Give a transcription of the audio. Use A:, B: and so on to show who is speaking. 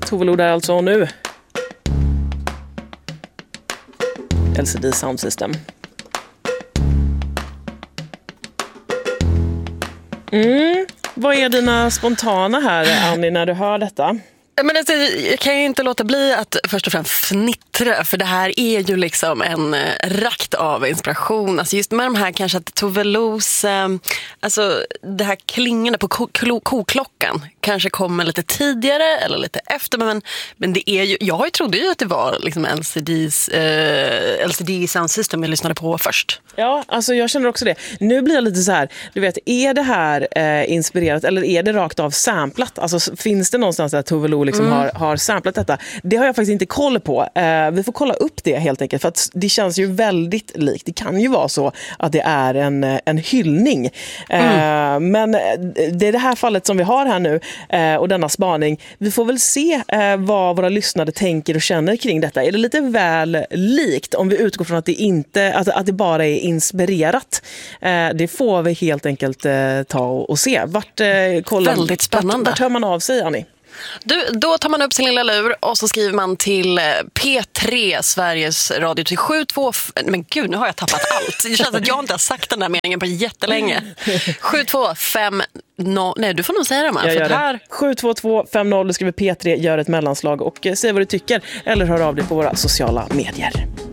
A: Tove Lo där alltså, och nu LCD Sound System. Vad är dina spontana här, Annie, när du hör detta?
B: Men alltså, jag kan ju inte låta bli att först och främst fnittra, för det här är ju liksom en rakt av inspiration. Alltså just med de här kanske att Tove Los, alltså det här klingande på koklockan kanske kommer lite tidigare eller lite efter, men det är ju, jag trodde ju att det var liksom LCD Sound System jag lyssnade på först.
A: Ja, alltså jag känner också det. Nu blir jag lite så här, du vet, är det här inspirerat eller är det rakt av samplat? Alltså finns det någonstans där Tove Lo liksom har samplat detta? Det har jag faktiskt inte koll på. Vi får kolla upp det helt enkelt, för att det känns ju väldigt likt. Det kan ju vara så att det är en hyllning. Men det är det här fallet som vi har här nu och denna spaning. Vi får väl se vad våra lyssnare tänker och känner kring detta. Är det lite väl likt om vi utgår från att det inte, att det bara är inspirerat? Det får vi helt enkelt ta och se.
B: Väldigt spännande.
A: Vart hör man av sig, Annie?
B: Då tar man upp sin lilla lur och så skriver man till P3 Sveriges Radio till 72... Men gud, nu har jag tappat allt. Det känns att jag inte har sagt den där meningen på jättelänge. 725... Nej, du får nog säga det, man.
A: Jag gör det. 72250, du skriver P3, gör ett mellanslag och säg vad du tycker. Eller hör av dig på våra sociala medier.